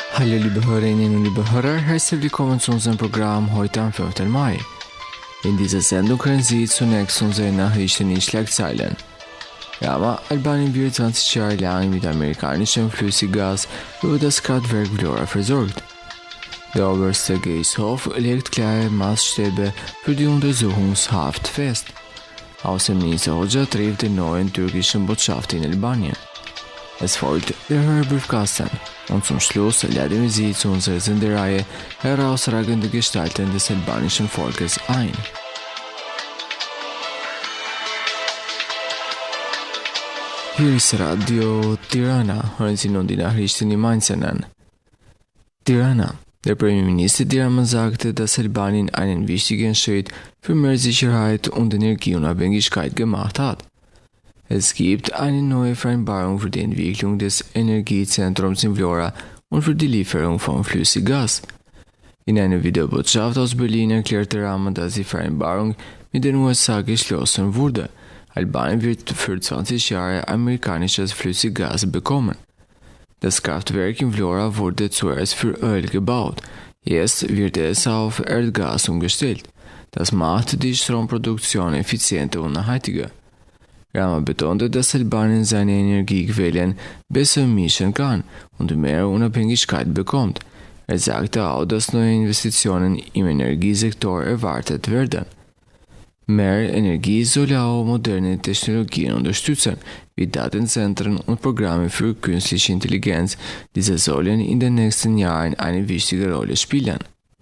Hallo liebe Hörerinnen und liebe Hörer, herzlich willkommen zu unserem Programm heute am 5. Mai. In dieser Sendung hören Sie zunächst unsere Nachrichten in Schlagzeilen. Ja, Albanien wird 20 Jahre lang mit amerikanischem Flüssiggas über das Kraftwerk Vlora versorgt. Der oberste Gerichtshof legt klare Maßstäbe für die Untersuchungshaft fest. Außenminister Hoxha trifft den neuen türkischen Botschafter in Albanien. Es folgt der Hörbriefkasten und zum Schluss laden wir Sie zu unserer Sendereihe Herausragende Gestalten des albanischen Volkes ein. Hier ist Radio Tirana, hören Sie nun die Nachrichten im Einzelnen. Tirana. Der Premierminister Diraman sagte, dass Albanien einen wichtigen Schritt für mehr Sicherheit und Energieunabhängigkeit gemacht hat. Es gibt eine neue Vereinbarung für die Entwicklung des Energiezentrums in Vlora und für die Lieferung von Flüssiggas. In einer Videobotschaft aus Berlin erklärte Rahman, dass die Vereinbarung mit den USA geschlossen wurde. Albanien wird für 20 Jahre amerikanisches Flüssiggas bekommen. Das Kraftwerk in Vlora wurde zuerst für Öl gebaut. Jetzt wird es auf Erdgas umgestellt. Das macht die Stromproduktion effizienter und nachhaltiger. Rahman betonte, dass Albanien seine Energiequellen besser mischen kann und mehr Unabhängigkeit bekommt. Er sagte auch, dass neue Investitionen im Energiesektor erwartet werden. Mehr Energie soll auch moderne Technologien unterstützen, wie Datenzentren und Programme für künstliche Intelligenz. Diese sollen in den nächsten Jahren eine wichtige Rolle spielen.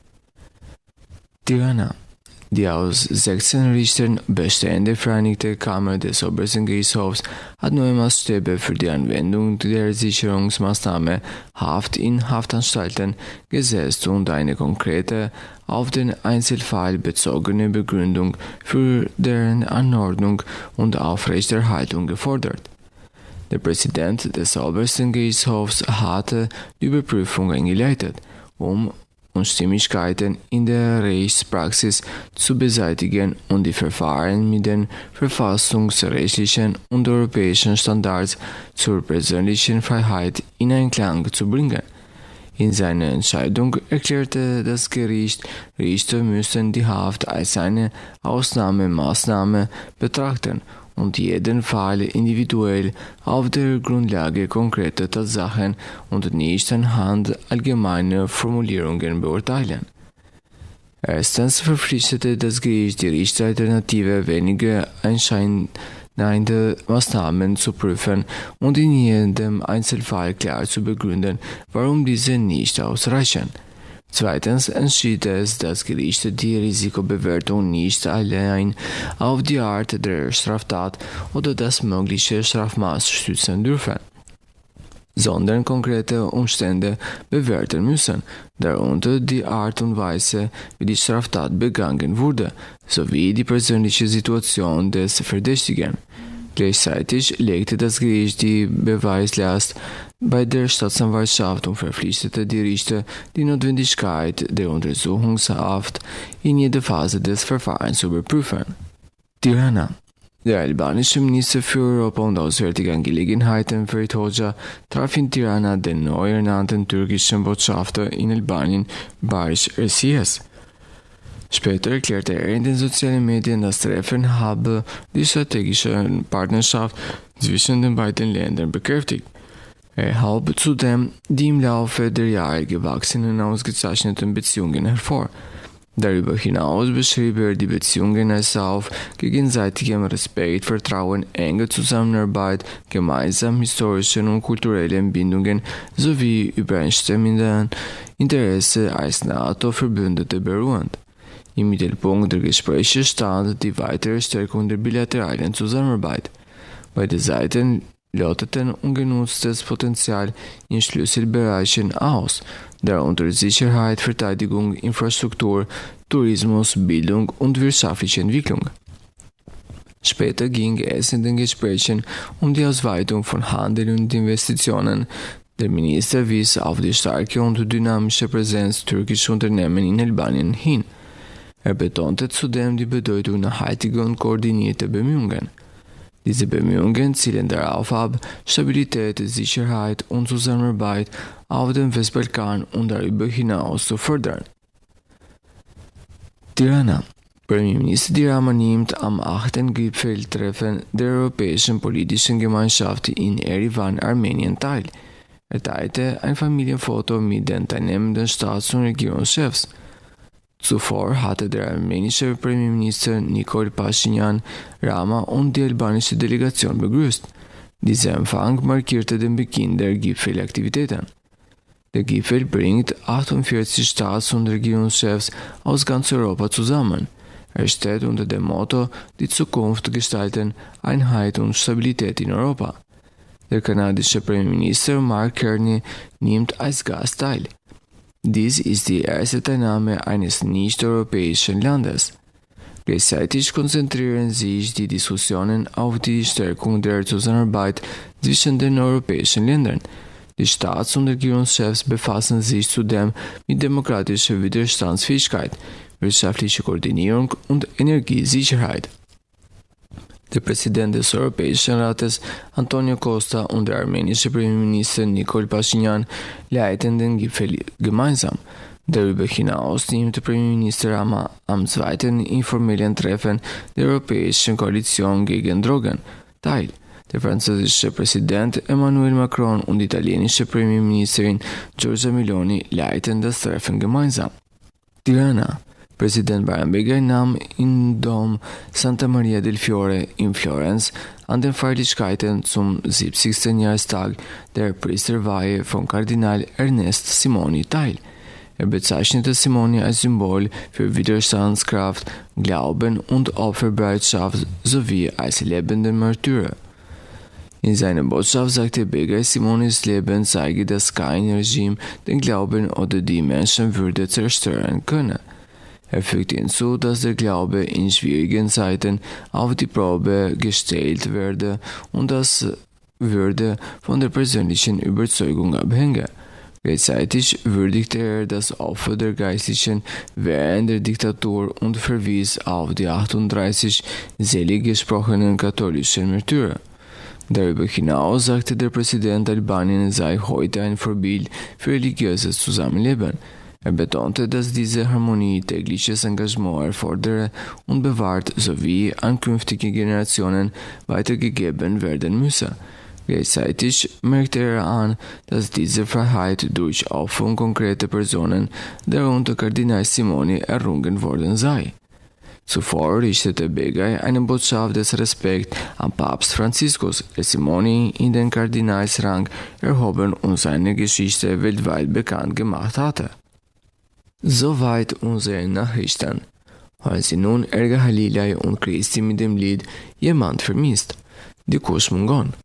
Tirana. Die aus 16 Richtern bestehende Vereinigte Kammer des Obersten Gerichtshofs hat neue Maßstäbe für die Anwendung der Sicherungsmaßnahme Haft in Haftanstalten gesetzt und eine konkrete, auf den Einzelfall bezogene Begründung für deren Anordnung und Aufrechterhaltung gefordert. Der Präsident des Obersten Gerichtshofs hatte die Überprüfung eingeleitet, um Unstimmigkeiten in der Rechtspraxis zu beseitigen und die Verfahren mit den verfassungsrechtlichen und europäischen Standards zur persönlichen Freiheit in Einklang zu bringen. In seiner Entscheidung erklärte das Gericht, Richter müssen die Haft als eine Ausnahmemaßnahme betrachten und jeden Fall individuell auf der Grundlage konkreter Tatsachen und nicht anhand allgemeiner Formulierungen beurteilen. Erstens verpflichtete das Gericht die Richter, alternative, weniger einschneidende Maßnahmen zu prüfen und in jedem Einzelfall klar zu begründen, warum diese nicht ausreichen. Zweitens entschied es das Gericht, die Risikobewertung nicht allein auf die Art der Straftat oder das mögliche Strafmaß stützen dürfen, sondern konkrete Umstände bewerten müssen, darunter die Art und Weise, wie die Straftat begangen wurde, sowie die persönliche Situation des Verdächtigen. Gleichzeitig legte das Gericht die Beweislast bei der Staatsanwaltschaft und verpflichtete die Richter, die Notwendigkeit der Untersuchungshaft in jeder Phase des Verfahrens zu überprüfen. Tirana. Der albanische Minister für Europa und Auswärtige Angelegenheiten Ferit Hoxha traf in Tirana den neu ernannten türkischen Botschafter in Albanien Barış Erciyes. Später erklärte er in den sozialen Medien, das Treffen habe die strategische Partnerschaft zwischen den beiden Ländern bekräftigt. Er hob zudem die im Laufe der Jahre gewachsenen ausgezeichneten Beziehungen hervor. Darüber hinaus beschrieb er die Beziehungen als auf gegenseitigem Respekt, Vertrauen, enge Zusammenarbeit, gemeinsamen historischen und kulturellen Bindungen sowie übereinstimmenden Interessen als NATO-Verbündete beruhend. Im Mittelpunkt der Gespräche stand die weitere Stärkung der bilateralen Zusammenarbeit. Beide Seiten loteten ungenutztes Potenzial in Schlüsselbereichen aus, darunter Sicherheit, Verteidigung, Infrastruktur, Tourismus, Bildung und wirtschaftliche Entwicklung. Später ging es in den Gesprächen um die Ausweitung von Handel und Investitionen. Der Minister wies auf die starke und dynamische Präsenz türkischer Unternehmen in Albanien hin. Er betonte zudem die Bedeutung nachhaltiger und koordinierter Bemühungen. Diese Bemühungen zielen darauf ab, Stabilität, Sicherheit und Zusammenarbeit auf dem Westbalkan und darüber hinaus zu fördern. Tirana. Premierminister Edi Rama nimmt am 8. Gipfeltreffen der Europäischen Politischen Gemeinschaft in Erivan, Armenien teil. Er teilte ein Familienfoto mit den teilnehmenden Staats- und Regierungschefs. Zuvor hatte der armenische Premierminister Nikol Pashinyan Rama und die albanische Delegation begrüßt. Dieser Empfang markierte den Beginn der Gipfelaktivitäten. Der Gipfel bringt 48 Staats- und Regierungschefs aus ganz Europa zusammen. Er steht unter dem Motto „Die Zukunft gestalten, Einheit und Stabilität in Europa“. Der kanadische Premierminister Mark Carney nimmt als Gast teil. Dies ist die erste Teilnahme eines nicht-europäischen Landes. Gleichzeitig konzentrieren sich die Diskussionen auf die Stärkung der Zusammenarbeit zwischen den europäischen Ländern. Die Staats- und Regierungschefs befassen sich zudem mit demokratischer Widerstandsfähigkeit, wirtschaftlicher Koordinierung und Energiesicherheit. Der Präsident des Europäischen Rates, Antonio Costa, und der armenische Premierminister Nikol Pashinyan leiten den Gipfel gemeinsam. Darüber hinaus nimmt Premierminister Rama am 2. informellen Treffen der Europäischen Koalition gegen Drogen teil. Der französische Präsident Emmanuel Macron und die italienische Premierministerin Giorgia Meloni leiten das Treffen gemeinsam. Tirana. Präsident Barnabéga nahm im Dom Santa Maria del Fiore in Florenz an den Feierlichkeiten zum 70. Jahrestag der Priesterweihe von Kardinal Ernest Simoni teil. Er bezeichnete Simoni als Symbol für Widerstandskraft, Glauben und Opferbereitschaft sowie als lebenden Märtyrer. In seiner Botschaft sagte Bega, Simonis Leben zeige, dass kein Regime den Glauben oder die Menschenwürde zerstören könne. Er fügte hinzu, dass der Glaube in schwierigen Zeiten auf die Probe gestellt werde und das würde von der persönlichen Überzeugung abhängen. Gleichzeitig würdigte er das Opfer der Geistlichen während der Diktatur und verwies auf die 38 selig gesprochenen katholischen Märtyrer. Darüber hinaus sagte der Präsident, Albanien sei heute ein Vorbild für religiöses Zusammenleben. Er betonte, dass diese Harmonie tägliches Engagement erfordere und bewahrt sowie an künftige Generationen weitergegeben werden müsse. Gleichzeitig merkte er an, dass diese Freiheit durch Opfer und konkrete Personen, darunter Kardinal Simoni, errungen worden sei. Zuvor richtete Begay eine Botschaft des Respekts an Papst Franziskus, der Simoni in den Kardinalsrang erhoben und seine Geschichte weltweit bekannt gemacht hatte. Soweit unsere Nachrichten. Hören Sie nun Erga Halilay und Christi mit dem Lied „Jemand vermisst“. Die Kuschmungon.